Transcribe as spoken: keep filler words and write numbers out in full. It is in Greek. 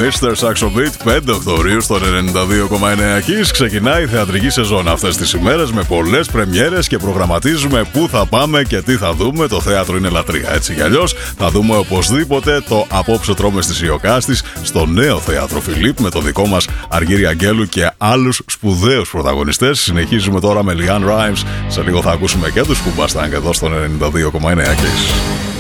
μίστερ Saxo Beat, πέντε Οκτωβρίου στο ενενήντα δύο κόμμα εννέα Kiss. Ξεκινάει η θεατρική σεζόν αυτές τις ημέρες με πολλές πρεμιέρες και προγραμματίζουμε πού θα πάμε και τι θα δούμε. Το θέατρο είναι λατρεία, έτσι κι αλλιώς. Θα δούμε οπωσδήποτε το Απόψε τρώμε στις Ιωκάστης στο νέο θέατρο Φιλίπ με το δικό μας Αργύρι Αγγέλου και άλλους σπουδαίους πρωταγωνιστές. Συνεχίζουμε τώρα με Λιάν Ράιμς. Σε λίγο θα ακούσουμε και τους Κουμπαστάνγκ εδώ στον ενενήντα δύο κόμμα εννέα Kiss.